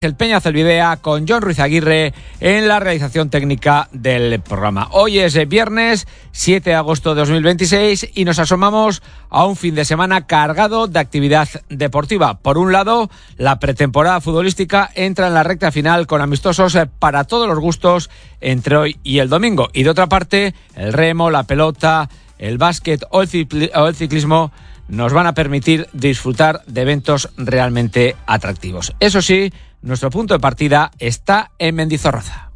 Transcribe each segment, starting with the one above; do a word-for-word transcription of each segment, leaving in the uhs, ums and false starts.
El Peña Zelvidea con Jon Ruiz Aguirre en la realización técnica del programa. Hoy es viernes siete de agosto de dos mil veintiséis y nos asomamos a un fin de semana cargado de actividad deportiva. Por un lado, la pretemporada futbolística entra en la recta final con amistosos para todos los gustos entre hoy y el domingo. Y de otra parte, el remo, la pelota, el básquet o el ciclismo nos van a permitir disfrutar de eventos realmente atractivos. Eso sí, nuestro punto de partida está en Mendizorroza.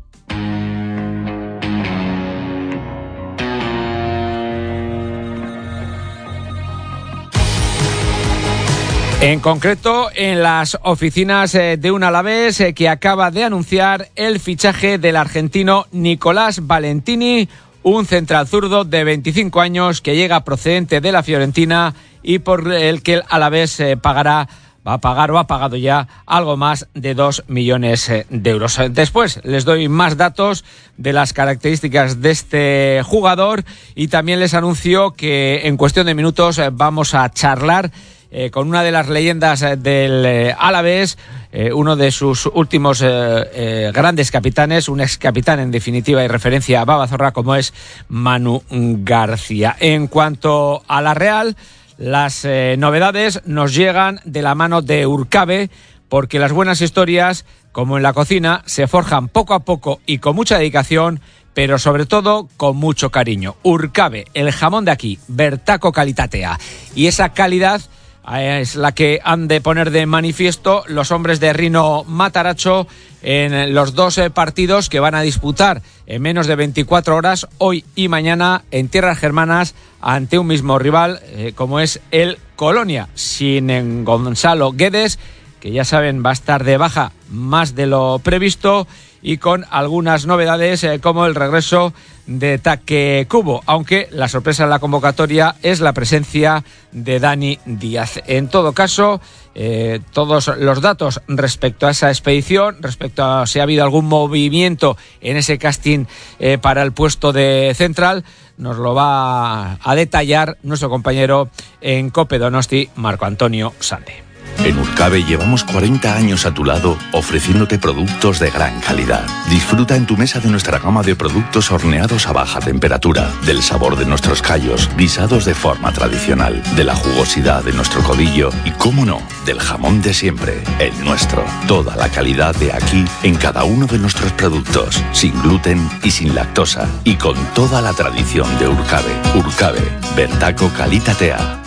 En concreto, en las oficinas de un Alavés que acaba de anunciar el fichaje del argentino Nicolás Valentini, un central zurdo de veinticinco años que llega procedente de la Fiorentina y por el que el Alavés pagará va a pagar o ha pagado ya algo más de dos millones de euros. Después les doy más datos de las características de este jugador y también les anuncio que en cuestión de minutos vamos a charlar eh, con una de las leyendas del eh, Alavés, eh, uno de sus últimos eh, eh, grandes capitanes, un ex capitán en definitiva y referencia a Babazorra como es Manu García. En cuanto a la Real, las eh, novedades nos llegan de la mano de Urcabe, porque las buenas historias, como en la cocina, se forjan poco a poco y con mucha dedicación, pero sobre todo con mucho cariño. Urcabe, el jamón de aquí, Bertaco Calitatea. Y esa calidad eh, es la que han de poner de manifiesto los hombres de Rino Mataracho en los dos eh, partidos que van a disputar en menos de veinticuatro horas, hoy y mañana, en tierras germanas, ante un mismo rival, eh, como es el Colonia, sin en Gonzalo Guedes, que ya saben va a estar de baja más de lo previsto, y con algunas novedades eh, como el regreso de Taque Cubo, aunque la sorpresa en la convocatoria es la presencia de Dani Díaz. En todo caso, eh, todos los datos respecto a esa expedición, respecto a si ha habido algún movimiento en ese casting eh, para el puesto de central, nos lo va a detallar nuestro compañero en COPE Donosti, Marco Antonio Sande. En Urcabe llevamos cuarenta años a tu lado ofreciéndote productos de gran calidad. Disfruta en tu mesa de nuestra gama de productos horneados a baja temperatura, del sabor de nuestros callos, guisados de forma tradicional, de la jugosidad de nuestro codillo y, cómo no, del jamón de siempre, el nuestro. Toda la calidad de aquí en cada uno de nuestros productos, sin gluten y sin lactosa, y con toda la tradición de Urcabe. Urcabe, Bertaco Calitatea.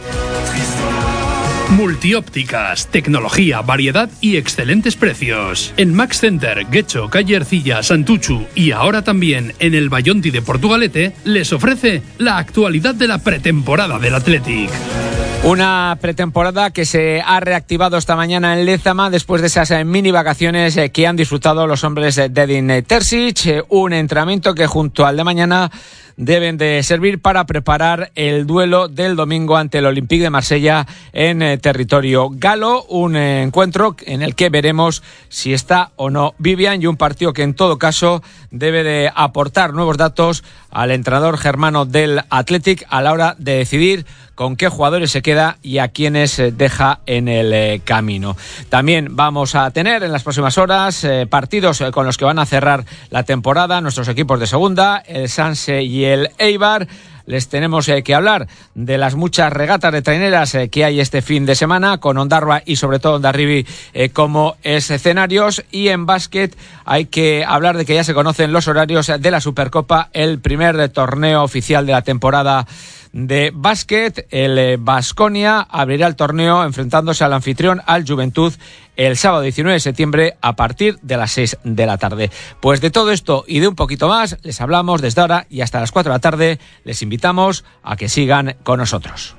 Multiópticas, tecnología, variedad y excelentes precios. En Max Center, Guecho, Calle Ercilla, Santuchu y ahora también en el Bayonti de Portugalete, les ofrece la actualidad de la pretemporada del Athletic. Una pretemporada que se ha reactivado esta mañana en Lezama después de esas mini vacaciones que han disfrutado los hombres de Edin Terzic. Un entrenamiento que junto al de mañana deben de servir para preparar el duelo del domingo ante el Olympique de Marsella en eh, territorio galo, un eh, encuentro en el que veremos si está o no Vivian, y un partido que en todo caso debe de aportar nuevos datos al entrenador germano del Athletic a la hora de decidir con qué jugadores se queda y a quienes eh, deja en el eh, camino. También vamos a tener en las próximas horas eh, partidos eh, con los que van a cerrar la temporada nuestros equipos de segunda, el Sanse y el Eibar. Les tenemos eh, que hablar de las muchas regatas de traineras eh, que hay este fin de semana, con Ondarroa y sobre todo Ondarribi eh, como escenarios. Y en básquet hay que hablar de que ya se conocen los horarios de la Supercopa, el primer torneo oficial de la temporada de básquet. El Baskonia abrirá el torneo enfrentándose al anfitrión, al Juventud, el sábado diecinueve de septiembre a partir de las seis de la tarde. Pues de todo esto y de un poquito más les hablamos desde ahora y hasta las cuatro de la tarde. Les invitamos a que sigan con nosotros.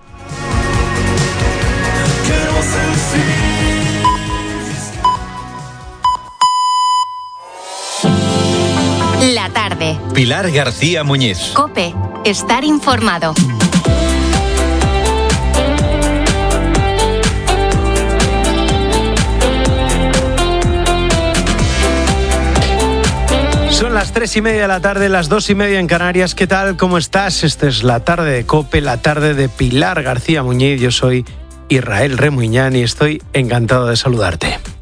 La tarde. Pilar García Muñiz. COPE. Estar informado. Son las tres y media de la tarde, las dos y media en Canarias. ¿Qué tal? ¿Cómo estás? Esta es la tarde de COPE, la tarde de Pilar García Muñiz. Yo soy Israel Remuñán y estoy encantado de saludarte.